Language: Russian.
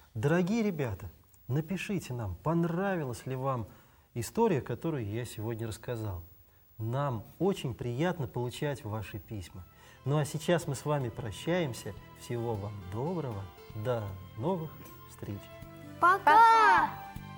Дорогие ребята, напишите нам, понравилась ли вам история, которую я сегодня рассказал. Нам очень приятно получать ваши письма. Ну а сейчас мы с вами прощаемся. Всего вам доброго. До новых встреч. Пока!